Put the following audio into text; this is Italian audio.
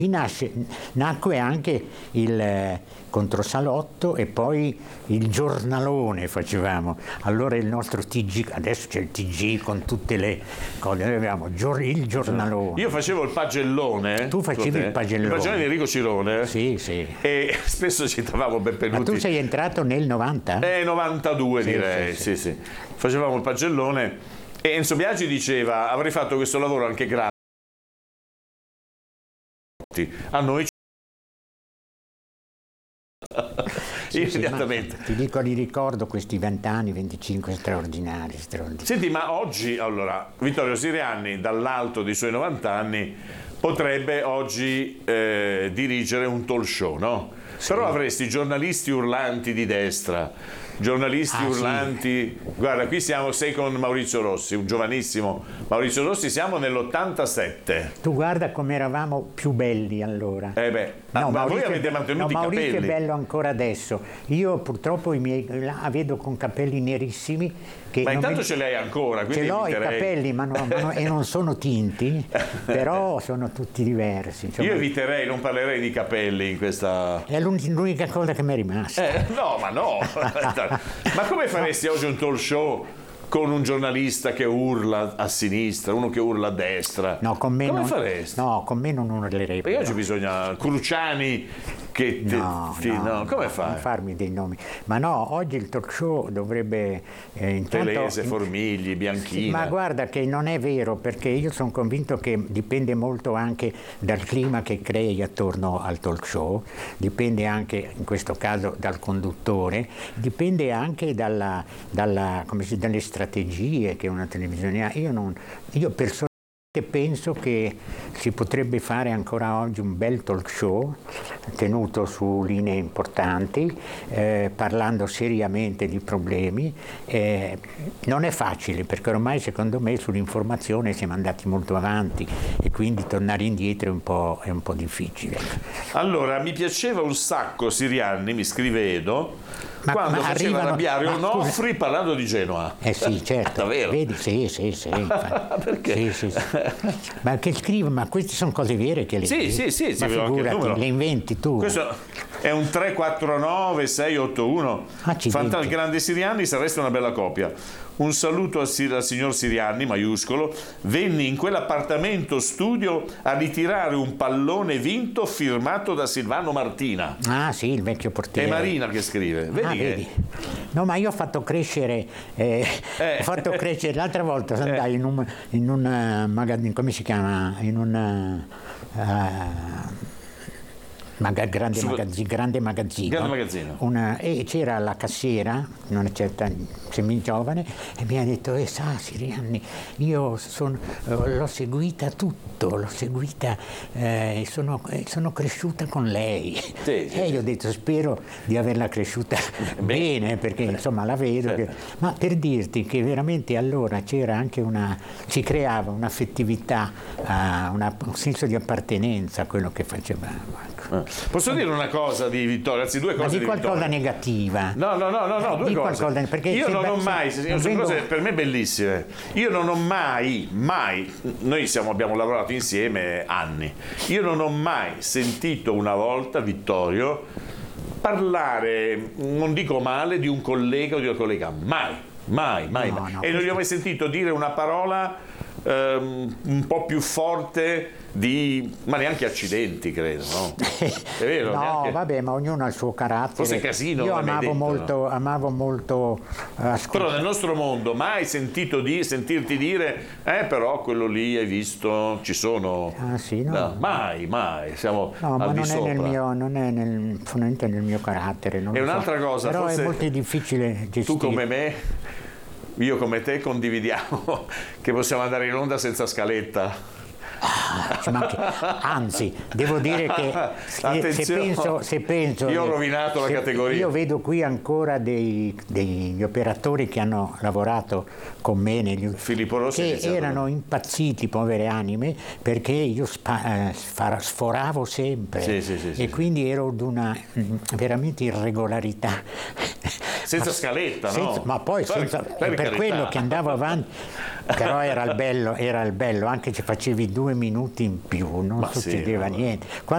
Nacque anche il Controsalotto e poi il giornalone facevamo. Allora il nostro TG, adesso c'è il TG con tutte le cose, noi avevamo il giornalone. Io facevo il pagellone. Tu facevi il pagellone. Il pagellone di Enrico Cirone. Sì, sì. E spesso citavamo Benvenuti. Ma tu sei entrato nel 90? 92 sì, direi, sì. Facevamo il pagellone e Enzo Biagi diceva avrei fatto questo lavoro anche grazie a noi. Immediatamente. Ti dico, li ricordo questi 20 anni, 25 straordinari. Senti, ma oggi, allora, Vittorio Sirianni, dall'alto dei suoi 90 anni, potrebbe oggi dirigere un talk show, no? Sì. Però avresti giornalisti urlanti di destra, giornalisti urlanti. Sì. Guarda, qui sei con Maurizio Rossi, un giovanissimo Maurizio Rossi, siamo nell'87. Tu guarda come eravamo più belli allora. Ma voi avete mantenuto i capelli. Maurizio è bello ancora adesso. Io purtroppo i miei la vedo con capelli nerissimi. Ma intanto ce l'hai ancora, quindi ce l'ho i capelli, e non sono tinti, però sono tutti diversi. Insomma. Io eviterei, non parlerei di capelli in questa. È l'unica cosa che mi è rimasta. No. Ma come faresti oggi un talk show con un giornalista che urla a sinistra, uno che urla a destra? No, con me come faresti? No, con me non urlerei. Perché oggi bisogna Cruciani che come fai? Non farmi dei nomi. Ma no, oggi il talk show dovrebbe Telese, Formigli, Bianchina. Sì, ma guarda che non è vero, perché io sono convinto che dipende molto anche dal clima che crei attorno al talk show, dipende anche in questo caso dal conduttore, dipende anche dalle strategie che una televisione ha. Io personalmente penso che si potrebbe fare ancora oggi un bel talk show tenuto su linee importanti, parlando seriamente di problemi. Non è facile, perché ormai secondo me sull'informazione siamo andati molto avanti e quindi tornare indietro è un po' difficile. Allora, mi piaceva un sacco Sirianni, mi scrive Edo, quando faceva arrabbiare Onofri parlando di Genoa. Sì, certo. Davvero? Vedi? Sì. Perché? Sì. Ma che scrive? Ma queste sono cose vere che le Sì, ma figurati, le inventi tu. Questo è un 349 681. Il grande Sirianni, sareste una bella coppia. Un saluto al signor Sirianni, maiuscolo. Venni in quell'appartamento studio a ritirare un pallone vinto firmato da Silvano Martina. Ah sì, il vecchio portiere. È Marina che scrive. Vedi. No, ma io ho fatto crescere l'altra volta andai in un magazzino, come si chiama? In un grande magazzino. E c'era la cassiera, una certa semigiovane, e mi ha detto: Sirianni, io l'ho seguita sono cresciuta con lei. E io ho detto: spero di averla cresciuta bene, perché insomma la vedo. Ma per dirti che veramente allora c'era anche si creava un'affettività, un senso di appartenenza a quello che facevamo. Posso dire una cosa di Vittorio? Anzi, due cose. Ma di di qualcosa Vittorio. negativa. No, due cose. Perché io non ho mai, sono cose per me bellissime. Io non ho mai, noi abbiamo lavorato insieme anni. Io non ho mai sentito una volta Vittorio parlare, non dico male, di un collega o di una collega. Mai. No, e non gli ho mai sentito dire una parola un po' più forte ma neanche accidenti, credo, no? È vero? No, vabbè, ma ognuno ha il suo carattere. Forse casino. Io amavo molto però nel nostro mondo mai sentirti dire però quello lì hai visto, ci sono. Ah sì, no. Mai. Siamo al di sopra. Non è fondamentalmente nel mio carattere. E un'altra cosa, però forse è molto difficile gestire. Tu come me, io come te condividiamo che possiamo andare in onda senza scaletta. Anzi, devo dire che se penso io ho rovinato la categoria. Io vedo qui ancora degli operatori che hanno lavorato con me Filippo Rossi, che erano impazziti, povere anime, perché io sforavo sempre. Sì. Quindi ero di una veramente irregolarità. Senza scaletta, no? Ma poi per quello che andavo avanti. Però era il bello, anche se facevi 2 minuti in più, non succedeva niente.